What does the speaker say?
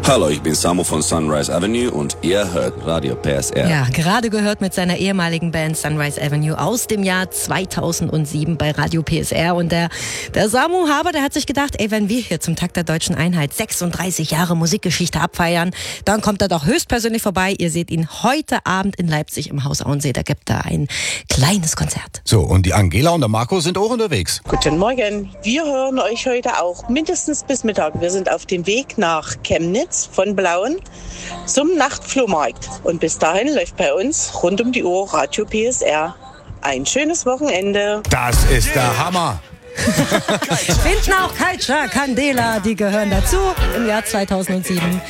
Hallo, ich bin Samu von Sunrise Avenue und ihr hört Radio PSR. Ja, gerade gehört mit seiner ehemaligen Band Sunrise Avenue aus dem Jahr 2007 bei Radio PSR. Und der Samu Haber, der hat sich gedacht, wenn wir hier zum Tag der Deutschen Einheit 36 Jahre Musikgeschichte abfeiern, dann kommt er doch höchstpersönlich vorbei. Ihr seht ihn heute Abend in Leipzig im Haus Auensee. Da gibt er ein kleines Konzert. So, und die Angela und der Marco sind auch unterwegs. Guten Morgen. Wir hören euch heute auch mindestens bis Mittag. Wir sind auf dem Weg nach Chemnitz von Blauen zum Nachtflohmarkt. Und bis dahin läuft bei uns rund um die Uhr Radio PSR. Ein schönes Wochenende. Das ist der Hammer. Finden auch Culture, Candela, die gehören dazu im Jahr 2007.